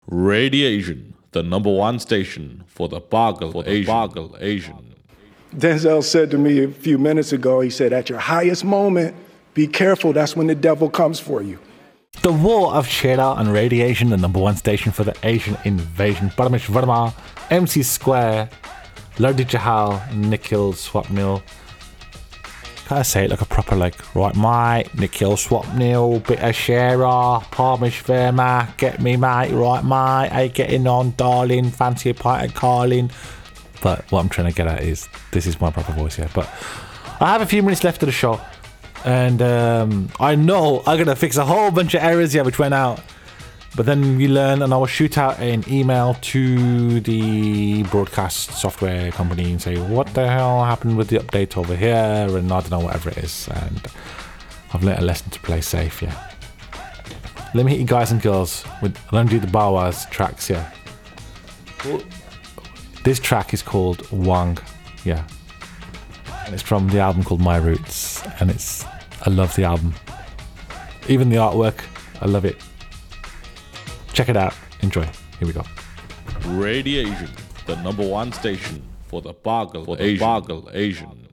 Radiation, the number one station for the Boggle Asian. Denzel said to me a few minutes ago, he said, at your highest moment, be careful, that's when the devil comes for you. The War of Cheddar and Radiation, the number one station for the Asian invasion. Paramish Verma, MC Square, Lardi Jahal, Nikhil Swapnil. Gotta say it like a proper, like, right, mate, Nikhil Swapnil, bit of Shera, Parmish Verma, get me, mate, right, mate, hey, getting on, darling, fancy a pint of Carlin. But what I'm trying to get at is, this is my proper voice here. But I have a few minutes left of the show, and I know I'm gonna fix a whole bunch of errors here which went out. But then you learn, and I will shoot out an email to the broadcast software company and say, what the hell happened with the update over here? And I don't know, whatever it is. And I've learned a lesson to play safe, yeah. Let me hit you guys and girls with Ranjit Bawa's tracks, yeah. This track is called Wang, yeah. And it's from the album called My Roots. And I love the album. Even the artwork, I love it. Check it out. Enjoy. Here we go. Radiation, the number one station for the Boggle Asian.